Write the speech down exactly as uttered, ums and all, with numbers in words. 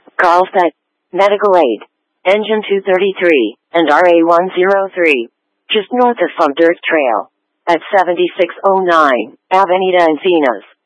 Carlsbad, Medical Aid, Engine two thirty-three, and R A one oh three, just north of Funk Dirt Trail, at seventy-six oh nine Avenida Encinas.